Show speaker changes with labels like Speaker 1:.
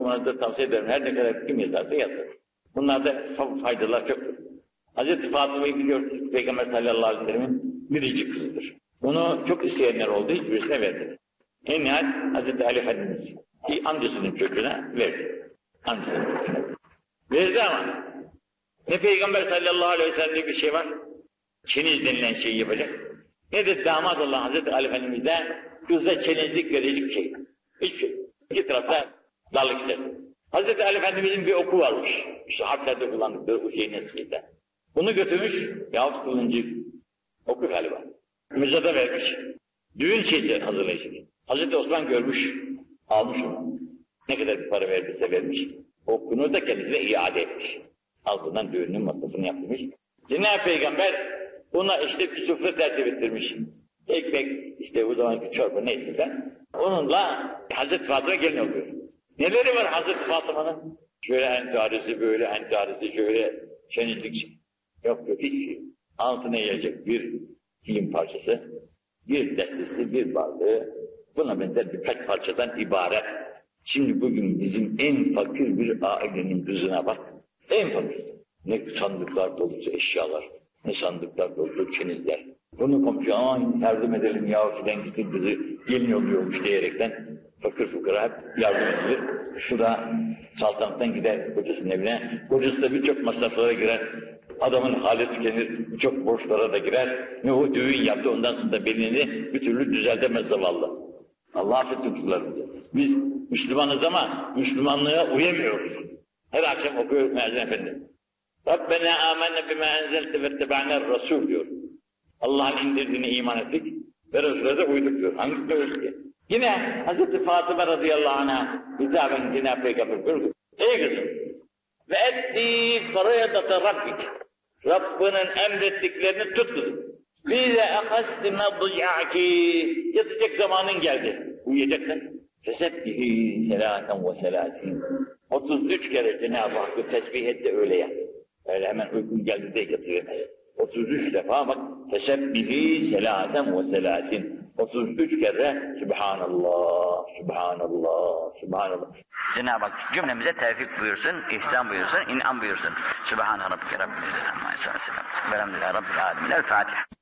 Speaker 1: Bunları da tavsiye ederim. Her ne kadar kim yazarsa yazsın. Bunlarda faydalar çoktur. Hazreti Fatıma'yı biliyorsunuz, Peygamber sallallahu aleyhi ve sellem'in biricik kızıdır. Bunu çok isteyenler oldu, hiçbirisine verdi. En nihayet Hazreti Ali Efendimiz amcasının çocuğuna verdi. Amcasının çocuğuna. Verdi ama ne Peygamber sallallahu aleyhi ve sellem diye bir şey var, çeniz denilen şeyi yapacak. Ne de damat olan Hazreti Ali Efendimiz de kıza çenizlik verecek bir şey. Hiçbir şey. İki tarafta darlık içerisinde. Hazreti Ali Efendimiz'in bir oku varmış. İşte harplerde kullandıkları o şeyin eskiyse. Bunu götürmüş, yahut kılıncı, oku galiba. Müzede vermiş. Düğün şeysi hazırlayacak. Hazreti Osman görmüş, almış onu. Ne kadar bir para verdiyse vermiş. Okunu da kendisine iade etmiş. Altından düğünün masrafını yapmış. Cenab-ı Peygamber buna işte bir sofra tertip ettirmiş. Ekmek, işte o zamanki çorba neyse falan. Onunla Hazreti Fatıma gelin oluyor. Neleri var Hazreti Fatıma'nın? Şöyle entarisi, böyle entarisi, şöyle çenizlik. Yok hiç şey. Altına yiyecek bir film parçası, bir destesi, bir bardağı. Buna benzer birkaç parçadan ibaret. Şimdi bugün bizim en fakir bir ailenin kızına bak. En fakir. Ne sandıklar dolusu eşyalar, ne sandıklar dolusu çenizler. Bunu komşu aman yardım edelim ya filan kızı gelin oluyormuş diyerekten fakir fukara hep yardım edilir. Bu da saltanattan gider kocasının evine. Kocası da birçok masraflara girer. Adamın hali tükenir, birçok borçlara da girer. Ne o düğün yaptı ondan sonra da belini bir türlü düzeltemez zavallı. Allah affetsin kutularımızı. Biz Müslümanız ama Müslümanlığa uyamıyoruz. Her akşam okuyor Müezzin Efendi. Rabbena amenne bima enzelte ve teba'ner Resul diyor. Allah'ın indirdiğine iman ettik ve Resul'e de uyduk diyor. Hangisine uyduk diye. Yine Hazreti Fatıma radıyallahu anh'a hitaben Cenab-ı Peygamber buyurdu. Ey kızım! Ve etti farayadata rabbik. Rabbinin emrettiklerini tut kızım. Bize ehasti medca'ki. Yatacak zamanın geldi. Uyuyacaksın. Fesebbihi selaten ve selasin. 33 kere Cenab-ı Hakk'ı tesbih et de öyle yat. Öyle hemen uykun geldi de yatırır. 33 defa bak. Fesebbihi selaten ve selasin. 33 kere Subhanallah, Subhanallah, Subhanallah.
Speaker 2: Cenab-ı Hak cümlemize tevfik buyursun, ihsan buyursun, inan buyursun. Subhane Rabbike Rabbil İzzeti Amma Yasifun. Velhamdülillahi Rabbil Alemin. El Fatiha.